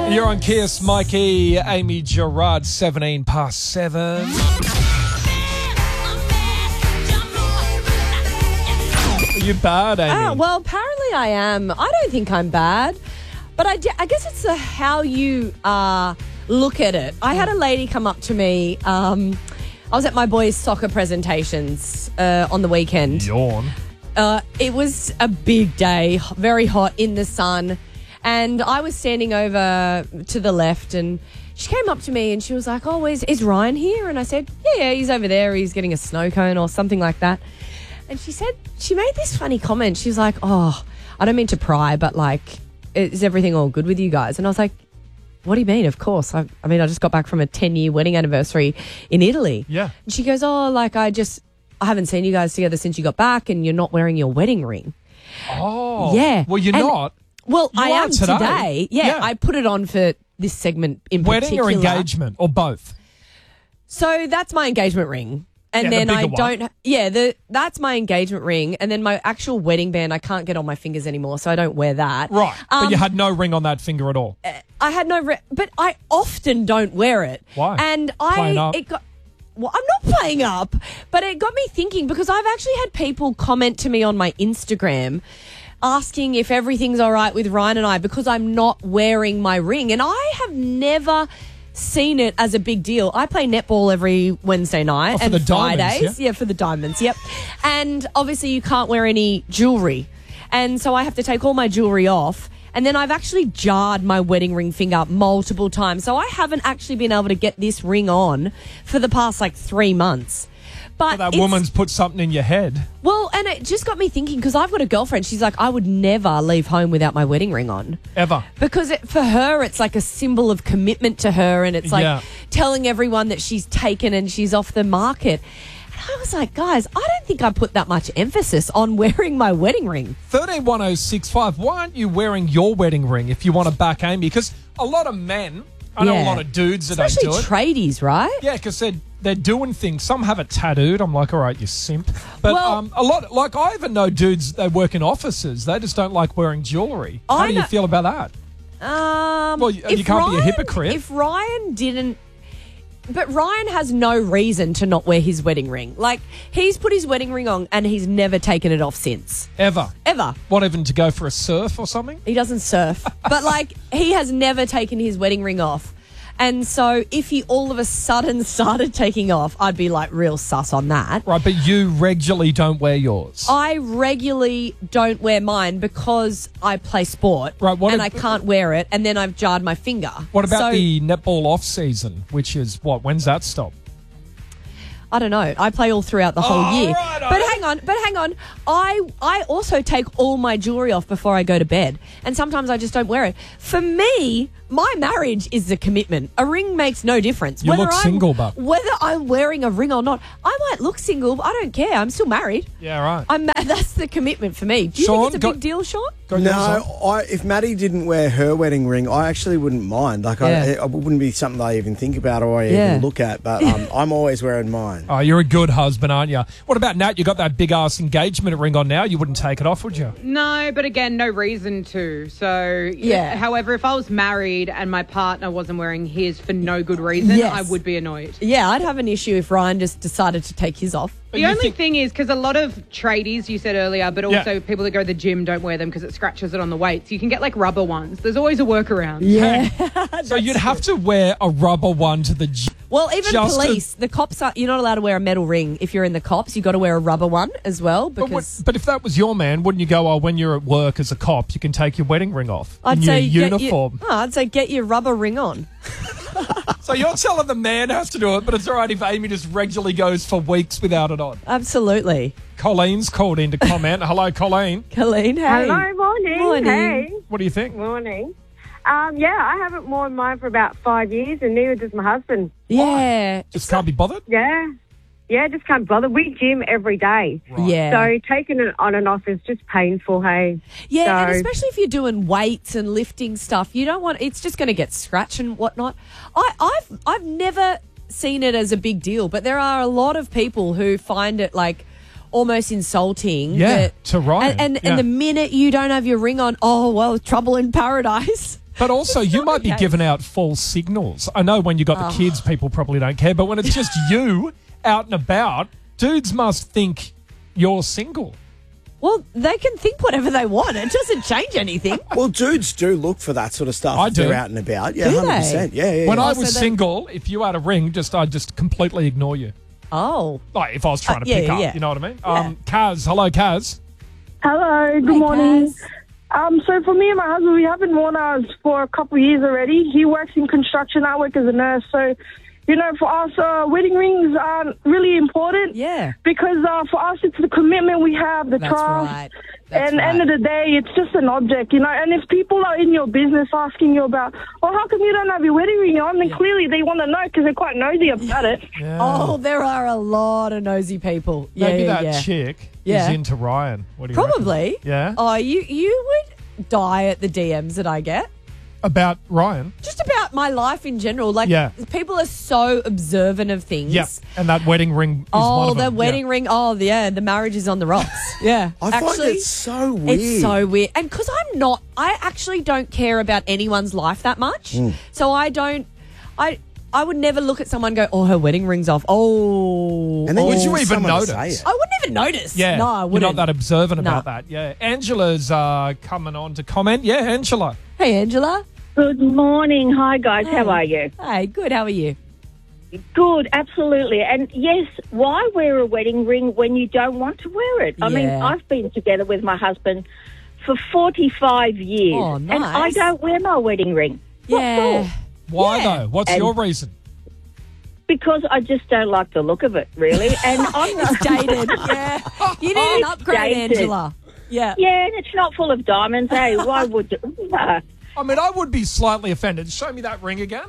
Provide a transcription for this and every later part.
You're on Kiss, Mikey, Amy Gerard, 17 past 7. Are you bad, Amy? Well, apparently I am. I don't think I'm bad, but I guess it's how you look at it. I had a lady come up to me. I was at my boys' soccer presentations on the weekend. Yawn. It was a big day, very hot in the sun, and I was standing over to the left, and she came up to me and she was like, "Oh, is Ryan here?" And I said, "Yeah, he's over there. He's getting a snow cone or something like that." And she made this funny comment. She was like, "Oh, I don't mean to pry, but like, is everything all good with you guys?" And I was like, "What do you mean? Of course. I I just got back from a 10-year wedding anniversary in Italy." Yeah. And she goes, "Oh, like I haven't seen you guys together since you got back, and you're not wearing your wedding ring." Oh. Yeah. Well, you're not. Well, You I are am today. Yeah, I put it on for this segment in Wedding particular. or engagement or both? So that's my engagement ring. And Yeah, the then I bigger don't. one. Yeah, that's my engagement ring. And then my actual wedding band, I can't get on my fingers anymore, so I don't wear that. Right. But you had no ring on that finger at all. I had no, but I often don't wear it. Why? And Playing up? Well, I'm not playing up, but it got me thinking because I've actually had people comment to me on my Instagram asking if everything's all right with Ryan and I because I'm not wearing my ring. And I have never seen it as a big deal. I play netball every Wednesday night for and the diamonds, Fridays. yeah? Yeah, for the diamonds. Yep. And obviously you can't wear any jewelry. And so I have to take all my jewelry off. And then I've actually jarred my wedding ring finger multiple times. So I haven't actually been able to get this ring on for the past 3 months. But That woman's put something in your head. Well, and it just got me thinking because I've got a girlfriend. She's like, I would never leave home without my wedding ring on. Ever. Because for her, it's like a symbol of commitment to her. And it's like Yeah. telling everyone that she's taken and she's off the market. And I was like, guys, I don't think I put that much emphasis on wearing my wedding ring. 131065. Why aren't you wearing your wedding ring if you want to back Amy? Because a lot of men, I know a Yeah. lot of dudes that Especially don't do it. tradies, right? Yeah, because they're doing things. Some have it tattooed. I'm like, all right, you simp. But Well- a lot, like I even know dudes, they work in offices. They just don't like wearing jewellery. How I do you know- feel about that? Well, you if can't be a hypocrite. If Ryan didn't... But Ryan has no reason to not wear his wedding ring. Like, he's put his wedding ring on and he's never taken it off since. Ever. Ever. What, even to go for a surf or something? He doesn't surf. But, he has never taken his wedding ring off. And so if he all of a sudden started taking off, I'd be real sus on that. Right, but you regularly don't wear yours. I regularly don't wear mine because I play sport Right, and I can't wear it, and then I've jarred my finger. What about So, the netball off season, which is what? When's that stop? I don't know. I play all throughout the whole year. right, but hang on. I also take all my jewelry off before I go to bed, and sometimes I just don't wear it. For me, my marriage is a commitment. A ring makes no difference. You look single, but whether I'm wearing a ring or not, I might look single, but I don't care. I'm still married. yeah, right. That's the commitment for me. Do you Sean, think it's a big deal, Sean? Got yours on? No, if Maddie didn't wear her wedding ring, I actually wouldn't mind. Yeah. I wouldn't be something I even think about or I Yeah. even look at. But I'm always wearing mine. Oh, you're a good husband, aren't you? What about Nat? You got that big ass engagement ring on now. You wouldn't take it off, would you? No, but again, no reason to. So, Yeah. However, if I was married and my partner wasn't wearing his for no good reason, Yes. I would be annoyed. Yeah, I'd have an issue if Ryan just decided to take his off. The only thing is, because a lot of tradies, you said earlier, but Yeah. also people that go to the gym don't wear them because it scratches it on the weights. You can get rubber ones. There's always a workaround. Yeah. So you'd have to wear a rubber one to the gym. Well, even Just police, the cops you're not allowed to wear a metal ring if you're in the cops. You've got to wear a rubber one as well because But if that was your man, wouldn't you go, oh, when you're at work as a cop, you can take your wedding ring off in your uniform? I'd say get your rubber ring on. So you're telling the man has to do it, but it's all right if Amy just regularly goes for weeks without it on. Absolutely. Colleen's called in to comment. Hello, Colleen. Colleen, hey. Hello, morning. Morning. Hey, What do you think? morning. I haven't worn mine for about 5 years, and neither does my husband. Yeah. Just can't be bothered? Yeah, just can't bother. We gym every day. Right. Yeah. So taking it on and off is just painful, hey? Yeah, and So- especially if you're doing weights and lifting stuff, you don't want it's just going to get scratched and whatnot. I've never seen it as a big deal, but there are a lot of people who find it almost insulting. Yeah, that- to Ryan. And Yeah. the minute you don't have your ring on, oh well, trouble in paradise. But also, you might be Okay. giving out false signals. I know when you got the kids, people probably don't care. But when it's just you out and about, dudes must think you're single. Well, they can think whatever they want. It doesn't change anything. Well, dudes do look for that sort of stuff. I if do. They're out and about. Yeah, Do they? 100%. Yeah. When I so was then- single, if you had a ring, I'd just completely ignore you. Oh. Like if I was trying to yeah, pick up, yeah. you know what I mean? Yeah. Kaz, hello, Kaz. Hello, good Hi, morning. Kaz. So for me and my husband, we haven't worn ours for a couple of years already. He works in construction, I work as a nurse. So, for us, wedding rings aren't really important. Yeah. Because for us, it's the commitment we have, the That's trust. right. That's And end of the day, it's just an object, And if people are in your business asking you about, how come you don't have your wedding ring on? Then clearly they want to know because they're quite nosy about it. Yeah. Oh, there are a lot of nosy people. Yeah, Maybe yeah, that yeah. chick Yeah. is into Ryan. What do you reckon? Probably. Yeah. Oh, you would die at the DMs that I get. About Ryan. Just about my life in general. Like, Yeah. people are so observant of things. Yeah. And that wedding ring is one Oh, of the them. wedding ring. Oh, yeah, the marriage is on the rocks. Yeah. I find it so weird. It's so weird. And because I actually don't care about anyone's life that much. So I would never look at someone and go, her wedding ring's off. Oh. And then Would you want even someone to notice? say it. I would never notice. Yeah. No, I You're wouldn't. not that observant No. about that. Yeah. Angela's coming on to comment. Yeah, Angela. Hey, Angela. Good morning. Hi, guys. How are you? Hey, good. How are you? Good, absolutely. And yes, why wear a wedding ring when you don't want to wear it? I mean, Yeah. I've been together with my husband for 45 years. Oh, And I nice. don't wear my wedding ring. What Yeah. for? Why, Yeah. though? What's And- your reason? Because I just don't like the look of it, really. And I'm It's dated. Yeah. You need an upgrade, dated. Angela. Yeah. Yeah, and it's not full of diamonds. Hey, why would... I mean, I would be slightly offended. Show me that ring again.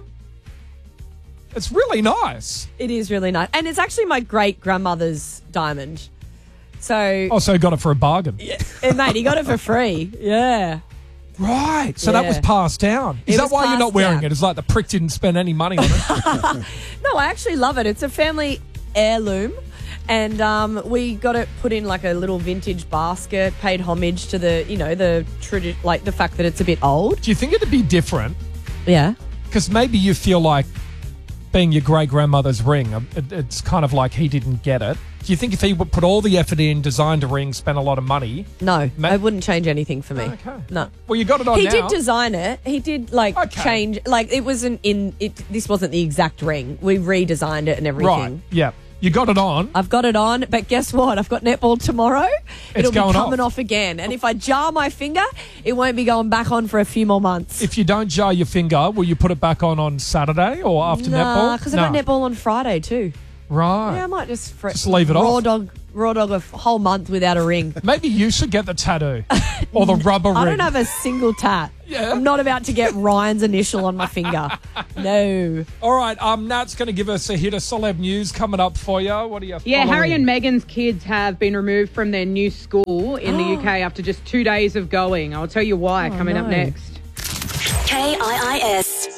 It's really nice. It is really nice. And it's actually my great-grandmother's diamond. So, Oh, so got it for a bargain. mate, he got it for free. Yeah. Right. So that Yeah. was passed down. Is It that was why you're not passed wearing down. it? It's like the prick didn't spend any money on it. No, I actually love it. It's a family heirloom. And we got it put in like a little vintage basket, paid homage to the, the fact that it's a bit old. Do you think it'd be different? Yeah. Because maybe you feel like being your great-grandmother's ring, it's kind of like he didn't get it. Do you think if he would put all the effort in, designed a ring, spent a lot of money... No, Ma- it wouldn't change anything for me. Okay. No. Well, you got it on He now. did design it. He did Okay. change, it wasn't this wasn't the exact ring. We redesigned it and everything. Right. Yeah. You got it on. I've got it on, but guess what? I've got netball tomorrow. It'll be going coming off. off again. And if I jar my finger, it won't be going back on for a few more months. If you don't jar your finger, will you put it back on Saturday or after netball? because I've got netball on Friday too. Right. Yeah, I might just leave it raw off. raw dog a whole month without a ring. Maybe you should get the tattoo or the rubber ring. I don't have a single tat. Yeah. I'm not about to get Ryan's initial on my finger. No. All right, Nat's going to give us a hit of celeb news coming up for you. What are you Yeah, following? Harry and Meghan's kids have been removed from their new school in the UK after just 2 days of going. I'll tell you why coming up no. next. KIIS.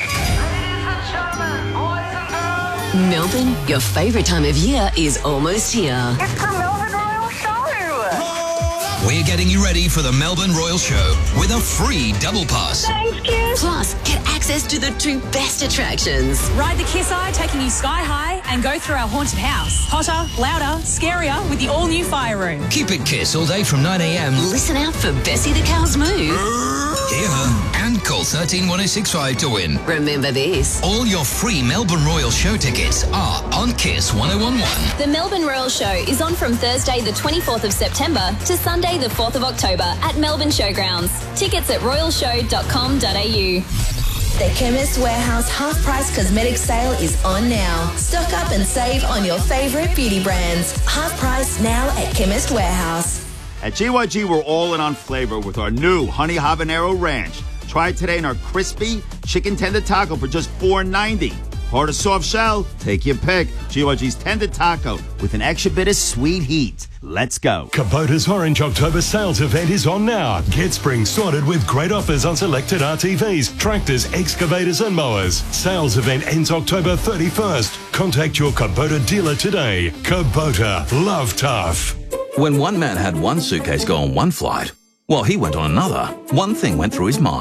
Melbourne, your favourite time of year is almost here. It's the Melbourne Royal Show. We're getting you ready for the Melbourne Royal Show with a free double pass. Thanks, kids. Plus, get access to the two best attractions. Ride the Kiss Eye, taking you sky high, and go through our haunted house. Hotter, louder, scarier with the all-new fire room. Keep it Kiss all day from 9 a.m. Listen out for Bessie the Cow's move. Hear her and call 131065 to win. Remember this. All your free Melbourne Royal Show tickets are on Kiss 1011. The Melbourne Royal Show is on from Thursday the 24th of September to Sunday the 4th of October at Melbourne Showgrounds. Tickets at royalshow.com.au. The Chemist Warehouse half-price cosmetic sale is on now. Stock up and save on your favourite beauty brands. Half price now at Chemist Warehouse. At GYG, we're all in on flavor with our new Honey Habanero Ranch. Try it today in our crispy chicken tender taco for just $4.90. Hard or soft shell, take your pick. GYG's tender taco with an extra bit of sweet heat. Let's go. Kubota's Orange October sales event is on now. Get spring sorted with great offers on selected RTVs, tractors, excavators and mowers. Sales event ends October 31st. Contact your Kubota dealer today. Kubota, love tough. When one man had one suitcase go on one flight, while he went on another, one thing went through his mind.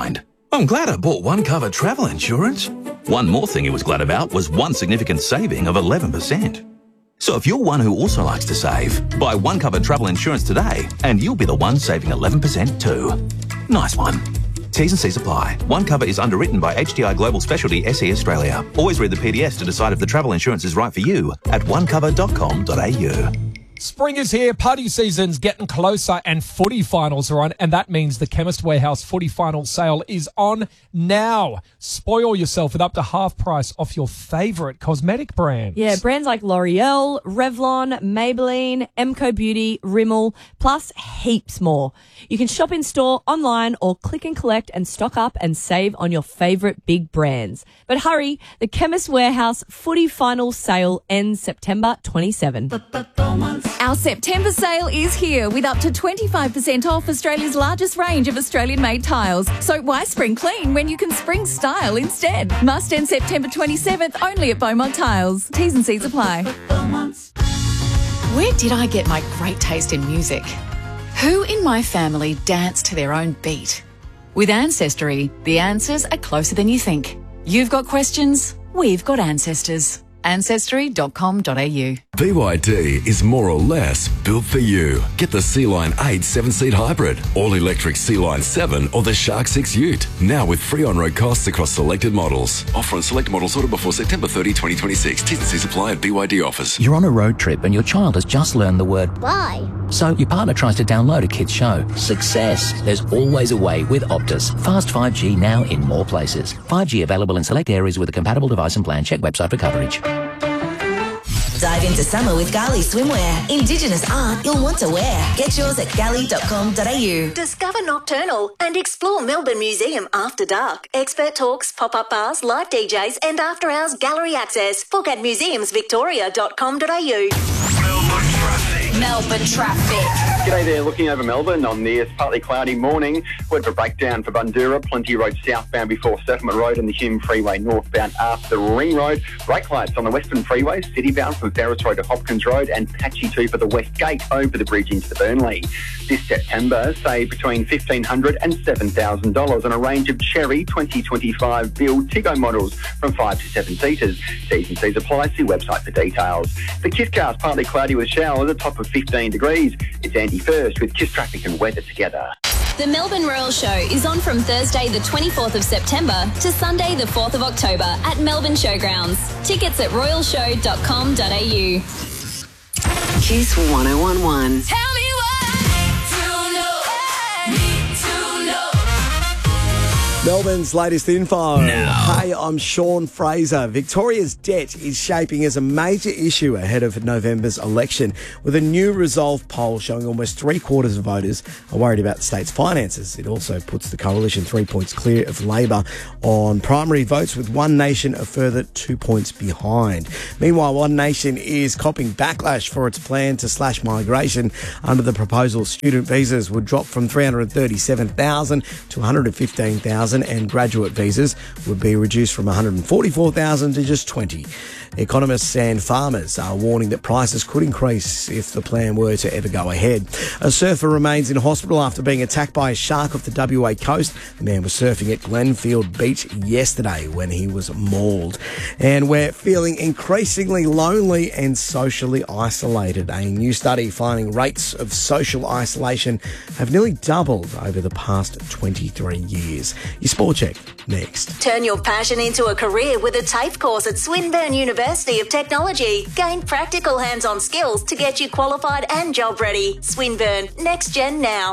I'm glad I bought One Cover travel insurance. One more thing he was glad about was one significant saving of 11%. So if you're one who also likes to save, buy One Cover travel insurance today and you'll be the one saving 11% too. Nice one. T's and C's apply. One Cover is underwritten by HDI Global Specialty SE Australia. Always read the PDS to decide if the travel insurance is right for you at onecover.com.au. Spring is here, party season's getting closer and footy finals are on, and that means the Chemist Warehouse footy final sale is on now. Spoil yourself with up to half price off your favourite cosmetic brands. Yeah, brands like L'Oreal, Revlon, Maybelline, Emco Beauty, Rimmel, plus heaps more. You can shop in store, online, or click and collect and stock up and save on your favourite big brands. But hurry, the Chemist Warehouse footy final sale ends September 27. Our September sale is here with up to 25% off Australia's largest range of Australian-made tiles. So why spring clean when you can spring style instead? Must end September 27th only at Beaumont Tiles. T's and C's apply. Where did I get my great taste in music? Who in my family danced to their own beat? With Ancestry, the answers are closer than you think. You've got questions, we've got ancestors. Ancestry.com.au. BYD is more or less built for you. Get the Sea-Line 8 7-seat hybrid, all-electric Sea-Line 7 or the Shark 6 Ute. Now with free on-road costs across selected models. Offer on select models ordered before September 30, 2026. T's and C's apply at BYD offers. You're on a road trip and your child has just learned the word bye. So your partner tries to download a kid's show. Success. There's always a way with Optus. Fast 5G now in more places. 5G available in select areas with a compatible device and plan. Check website for coverage. Dive into summer with Gali Swimwear. Indigenous art you'll want to wear. Get yours at gali.com.au. Discover Nocturnal and explore Melbourne Museum after dark. Expert talks, pop-up bars, live DJs and after-hours gallery access. Book at museumsvictoria.com.au. Melbourne traffic. G'day there, looking over Melbourne on this partly cloudy morning. Word for breakdown for Bundoora, Plenty Road southbound before Settlement Road and the Hume Freeway northbound after Ring Road. Brake lights on the Western Freeway, citybound from Ferris Road to Hopkins Road and patchy too for the West Gate over the bridge into the Burnley. This September, save between $1,500 and $7,000 on a range of Cherry 2025 build Tiggo models from 5 to 7 seaters. T's and C's apply, see website for details. The Kisscast partly cloudy with showers, a top of 15 degrees. It's Andy First with Kiss Traffic and Weather together. The Melbourne Royal Show is on from Thursday the 24th of September to Sunday the 4th of October at Melbourne Showgrounds. Tickets at royalshow.com.au. Kiss 1011. Tell me what to know. Need to know. Melbourne's latest info. Hey, I'm Sean Fraser. Victoria's debt is shaping as a major issue ahead of November's election, with a new Resolve poll showing almost 3/4 of voters are worried about the state's finances. It also puts the coalition 3 points clear of Labor on primary votes, with One Nation a further 2 points behind. Meanwhile, One Nation is copping backlash for its plan to slash migration. Under the proposal, student visas would drop from 337,000 to 115,000. And graduate visas would be reduced from 144,000 to just 20. Economists and farmers are warning that prices could increase if the plan were to ever go ahead. A surfer remains in hospital after being attacked by a shark off the WA coast. The man was surfing at Glenfield Beach yesterday when he was mauled. And we're feeling increasingly lonely and socially isolated. A new study finding rates of social isolation have nearly doubled over the past 23 years. Your Sport Check next. Turn your passion into a career with a TAFE course at Swinburne University of Technology. Gain practical hands-on skills to get you qualified and job ready. Swinburne, next gen now.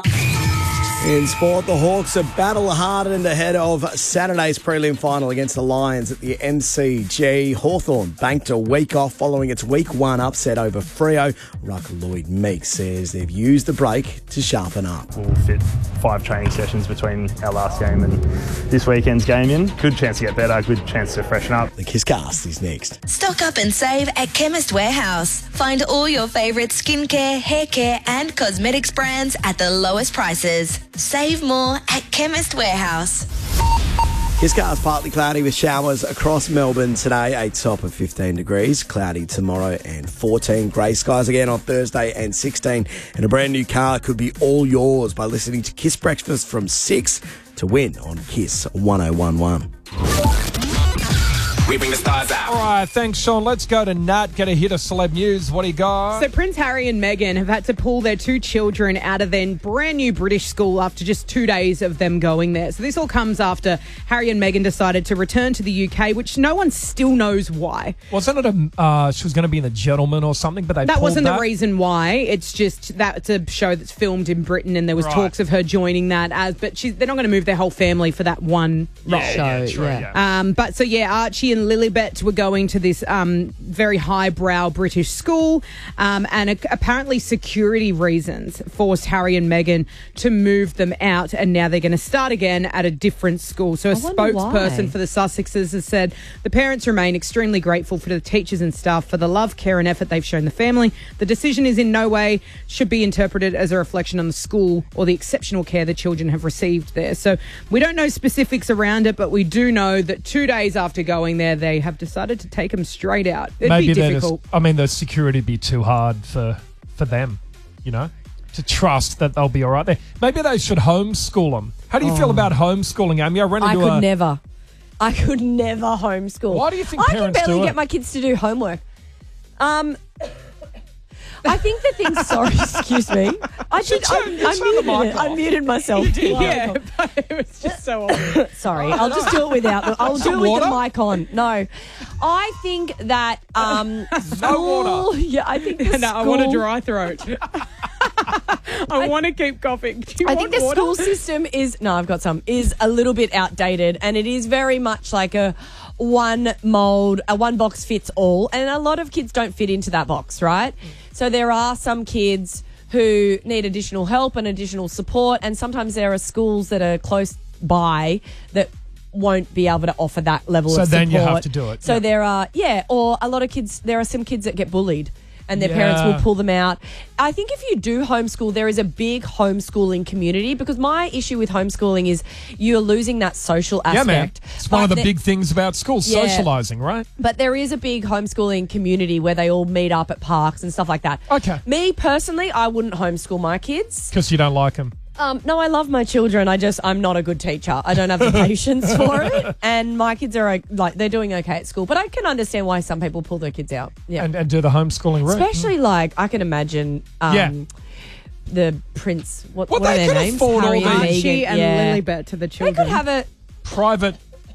In sport, the Hawks are battle-hardened ahead of Saturday's prelim final against the Lions at the MCG. Hawthorn banked a week off following its Week 1 upset over Freo. Ruck Lloyd Meeks says they've used the break to sharpen up. We'll fit 5 training sessions between our last game and this weekend's game in. Good chance to get better, good chance to freshen up. The Kisscast is next. Stock up and save at Chemist Warehouse. Find all your favourite skincare, hair care and cosmetics brands at the lowest prices. Save more at Chemist Warehouse. Kisscast partly cloudy with showers across Melbourne today, a top of 15 degrees. Cloudy tomorrow and 14. Grey skies again on Thursday and 16. And a brand new car could be all yours by listening to Kiss Breakfast from 6 to win on Kiss 1011. We bring the stars out. All right, thanks, Sean. Let's go to Nat. Get a hit of celeb news. What do you got? So Prince Harry and Meghan have had to pull their 2 children out of their brand new British school after just 2 days of them going there. So this all comes after Harry and Meghan decided to return to the UK, which no one still knows why. Wasn't it she was going to be in The Gentleman or something, but that wasn't the reason why. It's just that's a show that's filmed in Britain, and there was talks of her joining that but they're not going to move their whole family for that one role. But so Archie and Lilibet were going to this very highbrow British school, and apparently security reasons forced Harry and Meghan to move them out, and now they're going to start again at a different school. So a spokesperson for the Sussexes has said the parents remain extremely grateful for the teachers and staff for the love, care and effort they've shown the family. The decision is in no way should be interpreted as a reflection on the school or the exceptional care the children have received there. So we don't know specifics around it, but we do know that 2 days after going there, they have decided to take them straight out. It'd be difficult. The security would be too hard for them, to trust that they'll be all right there. Maybe they should homeschool them. How do you feel about homeschooling, Amy? I could never homeschool. Why do you think I parents can barely do it? get my kids to do homework. I think the thing. Sorry, excuse me. I muted myself. Yeah, but it was just so odd. Sorry, I'll just do it without. I'll do it with the mic on. No, I think that school. No water. Yeah, I think the I want a dry throat. I want to keep coughing. I think the school system is a little bit outdated, and it is very much like a one box fits all, and a lot of kids don't fit into that box, right? So there are some kids who need additional help and additional support, and sometimes there are schools that are close by that won't be able to offer that level of support. So then you have to do it. So there are, or a lot of kids, there are some kids that get bullied and their parents will pull them out. I think if you do homeschool, there is a big homeschooling community, because my issue with homeschooling is you're losing that social aspect. Yeah, man. It's one of the big things about school, socialising, right? But there is a big homeschooling community where they all meet up at parks and stuff like that. Okay. Me, personally, I wouldn't homeschool my kids. Because you don't like them. No, I love my children. I'm not a good teacher. I don't have the patience for it. And my kids are they're doing okay at school. But I can understand why some people pull their kids out. Yeah. And do the homeschooling route. Especially I can imagine the Prince, what are they their names? Afford Harry all and these. Meghan. Archie and Lilibet to the children. They could have a private.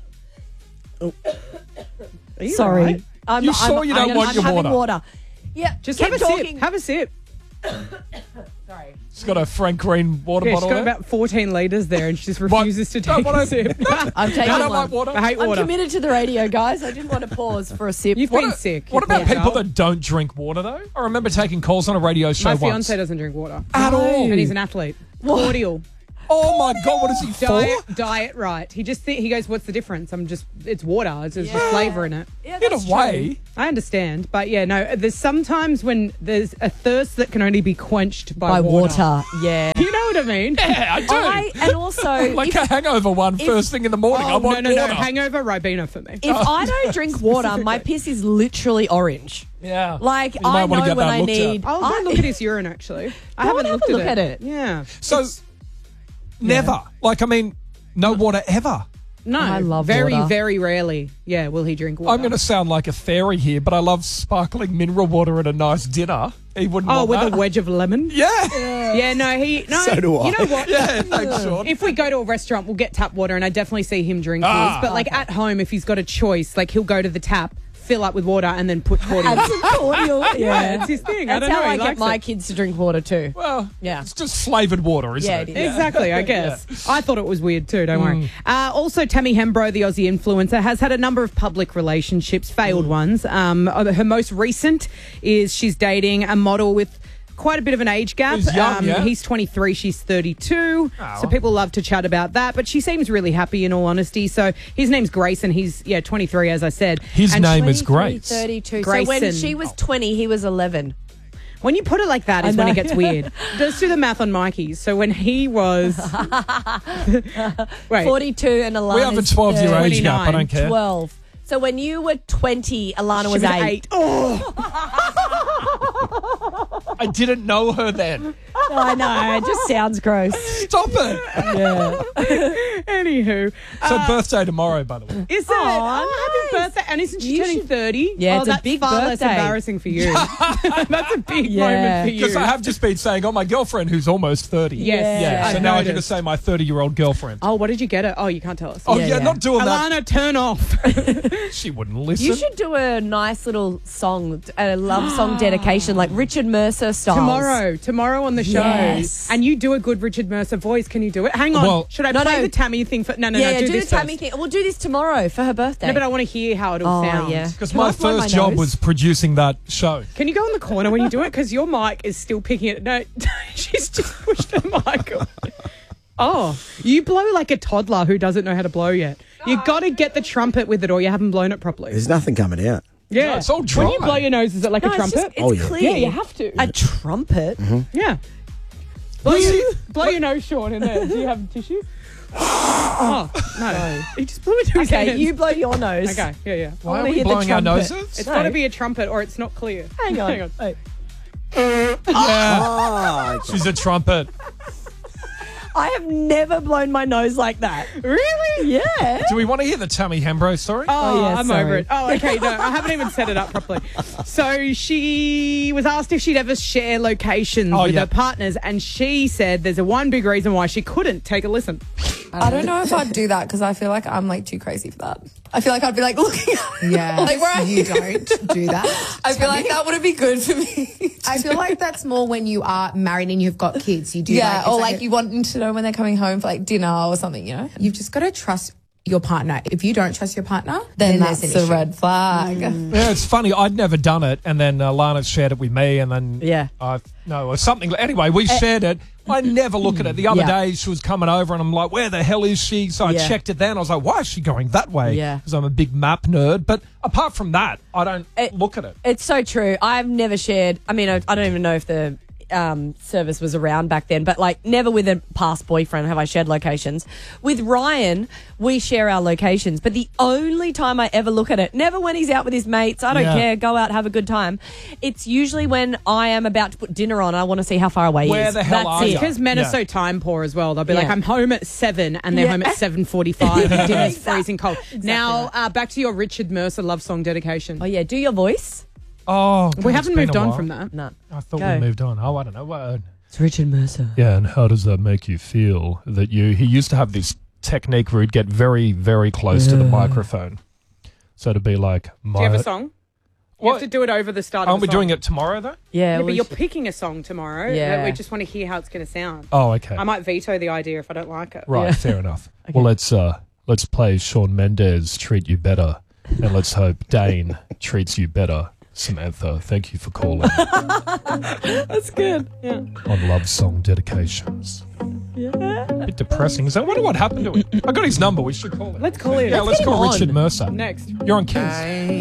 Are you Sorry. right? I'm you sure you don't want your having water? water. Yeah, Just keep have a talking. sip. Have a sip. Sorry. She's got a Frank Green water She's bottle got there. about 14 litres there, and she just refuses to take a sip. I'm taking I don't one. like water. I hate water. I'm committed to the radio, guys. I didn't want to pause for a sip. You've been sick. What about poor people girl. that don't drink water, though? I remember taking calls on a radio show My once. fiance doesn't drink water At all. and he's an athlete. Cordial. Oh, my God. What is he for? Diet right. He just he goes, what's the difference? It's water. It's just flavour in it. Yeah, In a that's way. true. I understand, but there's sometimes when there's a thirst that can only be quenched by water. Yeah. You know what I mean? Yeah, I do. And also, Like a hangover one first thing in the morning. I want no, water. hangover Ribena for me. if I don't drink water, my piss is literally orange. Yeah. Like, You might I wanna know get when that I looked need... I'll go look at his urine, actually. I Go haven't and have looked a look at it. Yeah. So, never. No water ever. No, I love very, water. very rarely. Yeah, will he drink water? I'm going to sound like a fairy here, but I love sparkling mineral water at a nice dinner. He wouldn't want with that. a wedge of lemon? Yeah. Yeah, no. So do I. You know what? Yeah, thanks, Sean. If we go to a restaurant, we'll get tap water, and I definitely see him drink his. But at home, if he's got a choice, he'll go to the tap, fill up with water, and then put cordial. Add some cordial. Yeah, it's his thing. That's I don't know. how I he get likes my it. kids to drink water too. Well, Yeah. it's just flavoured water, isn't Yeah, it? it is. Exactly, I guess. I thought it was weird too, don't worry. Also, Tammy Hembro, the Aussie influencer, has had a number of public relationships, failed ones. Her most recent is she's dating a model with quite a bit of an age gap. He's young, yeah. He's 23, she's 32. Oh. So people love to chat about that. But she seems really happy, in all honesty. So his name's Grayson. He's 23, as I said. His name is Grace. 32. Grayson. So when she was 20, he was 11. When you put it like that is when it gets weird. Let's do the math on Mikey's. So when he was... Wait. 42 and Alana We have a 12-year age gap. I don't care. 12. So when you were 20, Alana was 8. Oh! I didn't know her then. I know. It just sounds gross. Stop it. Yeah. Anywho. So birthday tomorrow, by the way. Is it? Happy birthday. And isn't she turning 30? Yeah, it's a that's big far less birthday. embarrassing for you. That's a big moment for you. Because I have just been saying, my girlfriend who's almost 30. Yes. Yeah. I've So now I'm noticed. going to say my 30-year-old girlfriend. Oh, what did you get her? Oh, you can't tell us. Oh, yeah, not doing that. Alana, turn off. She wouldn't listen. You should do a nice little song, a love song dedication, like Richard Mercer style. Tomorrow on the show. Yes. And you do a good Richard Mercer voice. Can you do it? Hang on. Well- Should I play the Tammy thing for? No, Yeah, do do this the Tammy first. thing. We'll do this tomorrow for her birthday. No, but I want to hear how it'll sound. Yeah. Because Can I my blow first job nose? was producing that show. Can you go in the corner when you do it? Because your mic is still picking it. No, she's just pushed her mic on. Oh, you blow like a toddler who doesn't know how to blow yet. You got to get the trumpet with it, or you haven't blown it properly. There's nothing coming out. Yeah, No, it's all When dry. you blow your nose, is it like a No, it's trumpet? just- it's clear. Yeah, you have to. A trumpet? Yeah. Blow your nose, Sean, in there. Do you have tissue? Oh, no. He just blew into his Okay, hands. you blow your nose. Okay, yeah. Why I are wanna we hear the blowing our trumpet. noses? It's No. got to be a trumpet or it's not clear. Hang on. Hang on. Wait. Yeah. She's a trumpet. I have never blown my nose like that. Really? Yeah. Do we want to hear the Tammy Hambro story? Oh, yeah, I'm sorry. over it. Oh, okay. No, I haven't even set it up properly. So she was asked if she'd ever share locations with her partners, and she said there's one big reason why she couldn't. Take a listen. I don't know if I'd do that because I feel like I'm like too crazy for that. I feel like I'd be like looking at like where you don't do that. I feel like that wouldn't be good for me. I feel like that's more when you are married and you've got kids. You do Yeah, it's or like you want to know when they're coming home for like dinner or something, you know? You've just got to trust your partner. If you don't trust your partner, then That's there's an a issue. red flag. Yeah, it's funny. I'd never done it, and then Lana shared it with me, and then or something. Anyway, we shared it. I never look at it. The other day, she was coming over, and I'm like, "Where the hell is she?" So I checked it. Then I was like, "Why is she going that way?" Yeah. Because I'm a big map nerd. But apart from that, I don't look at it. It's so true. I've never shared. I mean, I don't even know if the service was around back then, but like never with a past boyfriend have I shared locations. With Ryan, we share our locations, but the only time I ever look at it, never when he's out with his mates. I don't care. Go out, have a good time. It's usually when I am about to put dinner on. I want to see how far away he is. Where the hell That's are it. you? Because men are so time poor as well. They'll be like, I'm home at 7 and they're home at 7:45 and dinner's freezing cold. Now, back to your Richard Mercer love song dedication. Oh, yeah. Do your voice. Oh, We God, haven't it's been moved a on while. from that. No. I thought Go. we moved on. Oh, I don't know. What? It's Richard Mercer. Yeah, and how does that make you feel? That he used to have this technique where he'd get very, very close to the microphone. So to be like, Do you have a song? You have to do it over the start of Aren't the we song. doing it tomorrow, though? Yeah, but you're picking a song tomorrow. Yeah. We just want to hear how it's going to sound. Oh, okay. I might veto the idea if I don't like it. Right, fair enough. Well, let's play Shawn Mendes, Treat You Better, and let's hope Dane treats you better. Samantha, thank you for calling That's good. Yeah. on Love Song Dedications. Yeah. A bit depressing. I wonder what happened to him. I got his number. We should call him. Let's call him. Yeah, let's get him call on. Richard Mercer. Next. You're on Kiss.